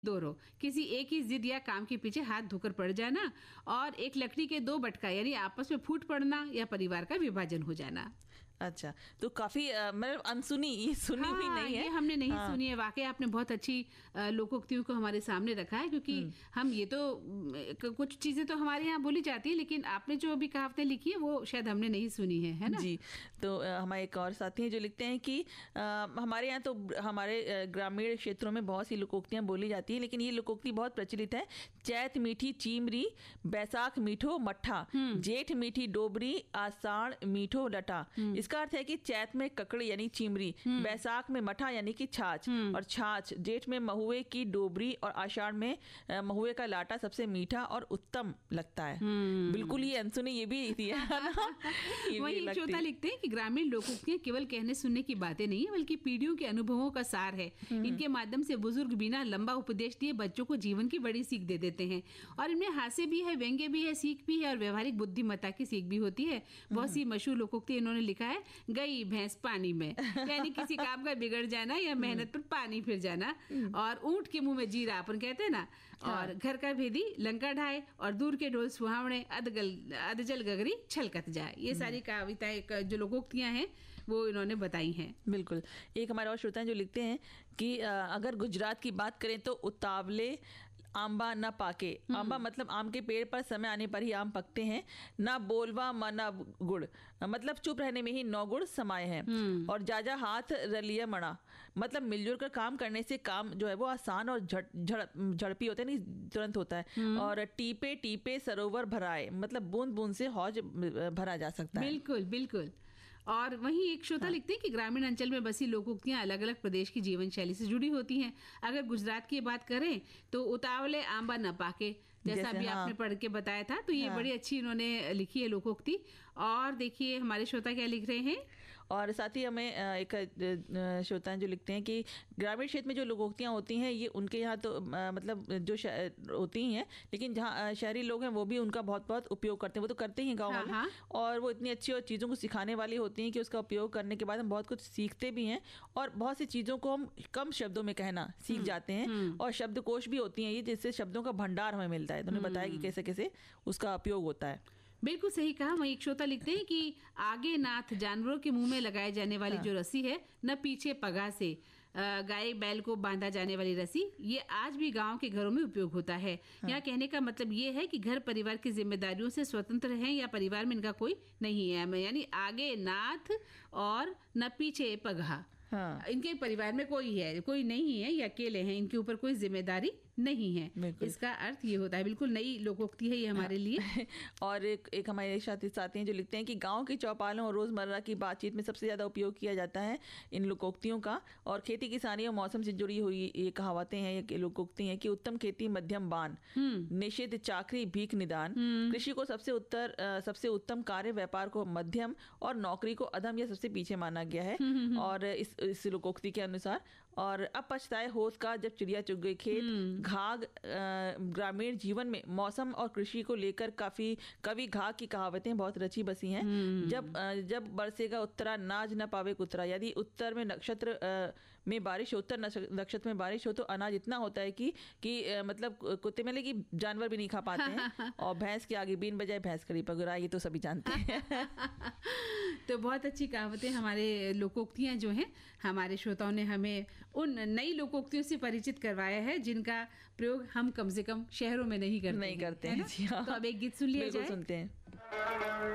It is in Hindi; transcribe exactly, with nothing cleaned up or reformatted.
दोनों किसी एक ही जिद या काम के पीछे हाथ धोकर पड़ जाना, और एक लकड़ी के दो बटका यानी आपस में फूट पड़ना, या परिवार का विभाजन हो जाना। अच्छा, तो काफी मतलब अनसुनी, ये सुनी हाँ, हुई नहीं है, ये हमने नहीं हाँ। सुनी है। वाकई आपने बहुत अच्छी लोकोक्तियों को हमारे सामने रखा है, क्योंकि हम ये तो कुछ चीजें तो हमारे यहाँ बोली जाती है, लेकिन आपने जो अभी कहावतें लिखी है वो शायद हमने नहीं सुनी है, है ना? जी, तो हमारे एक और साथी हैं जो लिखते हैं कि आ, हमारे यहाँ तो हमारे ग्रामीण क्षेत्रों में बहुत सी लोकोक्तियाँ बोली जाती हैं, लेकिन ये लोकोक्ति बहुत प्रचलित है। चैत मीठी चीमरी, बैसाख मीठो मट्ठा, जेठ मीठी डोबरी, आषाढ़ मीठो लटा। इसका अर्थ है कि चैत में ककड़ी यानी चीमरी, बैसाख में मठा यानी कि छाछ और छाछ, जेठ में महुए की डोबरी और आषाढ़ में महुए का लाटा सबसे मीठा और उत्तम लगता है। बिल्कुल ये अनसुनी ये भी थी वही श्रोता लिखते हैं कि ग्रामीण लोकोक्तियां केवल कहने सुनने की बातें नहीं है, बल्कि पीढ़ियों के अनुभवों का सार है। इनके माध्यम से बुजुर्ग बिना लंबा उपदेश दिए बच्चों को जीवन की बड़ी सीख दे देते हैं, और इनमें हास्य भी है, व्यंग्य भी है, सीख भी है, और व्यवहारिक बुद्धिमत्ता की सीख भी होती है। बहुत सी मशहूर लोकोक्ति इन्होंने लिखा है। गई भैंस पानी में, यानी किसी काम का बिगड़ जाना या मेहनत पर पानी फिर जाना, और ऊंट के मुंह में जीरा अपन कहते हैं ना, और घर का भेदी लंका ढाए, और दूर के ढोल सुहावने, अधगल अधजल गगरी छलकत जाए। ये सारी कविताएं जो लोकोक्तियां हैं वो इन्होंने बताई हैं। बिल्कुल। एक हमारे और श्रोता हैं जो लिखते हैं कि अगर गुजरात की बात करें तो उतावले आंबा न पाके, आंबा मतलब आम के पेड़ पर समय आने पर ही आम पकते हैं, ना बोलवा मना गुड़ मतलब चुप रहने में ही नौ गुड़ समाये हैं, और जाजा हाथ रलिया मणा मतलब मिलजुल कर काम करने से काम जो है वो आसान और झड़ झड़पी होता है, नहीं तुरंत होता है, और टीपे टीपे सरोवर भराए मतलब बूंद बूंद से हौज भरा जा सकता है। बिल्कुल बिल्कुल। और वहीं एक श्रोता हाँ। लिखते हैं कि ग्रामीण अंचल में बसी लोकोक्तियां अलग अलग प्रदेश की जीवन शैली से जुड़ी होती हैं। अगर गुजरात की बात करें तो उतावले आंबा न पाके, जैसा अभी हाँ। आपने पढ़ के बताया था, तो ये हाँ। बड़ी अच्छी इन्होंने लिखी है लोकोक्ति। और देखिए हमारे श्रोता क्या लिख रहे हैं। और साथ ही हमें एक श्रोता जो लिखते हैं कि ग्रामीण क्षेत्र में जो लोकोक्तियाँ होती हैं ये उनके यहाँ तो मतलब जो होती हैं, लेकिन जहाँ शहरी लोग हैं वो भी उनका बहुत बहुत उपयोग करते हैं। वो तो करते ही गाँव वाले, और वो इतनी अच्छी और चीज़ों को सिखाने वाली होती हैं कि उसका उपयोग करने के बाद हम बहुत कुछ सीखते भी हैं, और बहुत सी चीज़ों को हम कम शब्दों में कहना सीख जाते हैं, और शब्दकोश भी होती हैं ये, जिससे शब्दों का भंडार हमें मिलता है। तो उन्होंने बताया कि कैसे कैसे उसका उपयोग होता है। बिल्कुल सही कहा। वहीं एक श्रोता लिखते हैं कि आगे नाथ जानवरों के मुंह में लगाए जाने वाली हाँ। जो रस्सी है, न पीछे पगा से गाय बैल को बांधा जाने वाली रस्सी, ये आज भी गांव के घरों में उपयोग होता है। हाँ। यहाँ कहने का मतलब ये है कि घर परिवार की जिम्मेदारियों से स्वतंत्र हैं, या परिवार में इनका कोई नहीं है, यानी आगे नाथ और न पीछे पगा। हाँ। इनके परिवार में कोई है कोई नहीं है, ये अकेले हैं, इनके ऊपर कोई जिम्मेदारी नहीं है। इसका अर्थ ये होता है। बिल्कुल नई लोकोक्ति है ये हमारे लिए। और एक एक हमारे साथी साथी हैं जो लिखते हैं कि गांव की चौपालों और रोजमर्रा की बातचीत में सबसे ज्यादा उपयोग किया जाता है इन लोकोक्तियों का, और खेती किसानी और मौसम से जुड़ी हुई ये कहावतें हैं, ये लोकोक्ति हैं कि उत्तम खेती मध्यम बान, निषेध चाकरी भीख निदान, कृषि को सबसे उत्तर सबसे उत्तम कार्य, व्यापार को मध्यम और नौकरी को अधम या सबसे पीछे माना गया है। और इस इस लोकोक्ति के अनुसार, और अब पछताए होश का जब चिड़िया चुग गई खेत, घाघ ग्रामीण जीवन में मौसम और कृषि को लेकर काफी कवि घाघ की कहावतें बहुत रची बसी हैं। जब जब बरसेगा उत्तरा नाज न पावे कुतरा, यदि उत्तर में नक्षत्र में बारिश हो, उत्तर नक्षत्र में बारिश हो तो अनाज इतना होता है कि कि मतलब कुत्ते में लेकिन जानवर भी नहीं खा पाते हैं। और भैंस के आगे बीन बजाए भैंस कड़ी पगुरा, ये तो सभी जानते हैं। तो बहुत अच्छी कहावतें हमारे लोकोक्तियां जो हैं, हमारे श्रोताओं ने हमें उन नई लोकोक्तियों से परिचित करवाया है जिनका प्रयोग हम कम से कम शहरों में नहीं करते नहीं करते हैं। तो अब एक गीत सुन लिया जाए। सुनते हैं।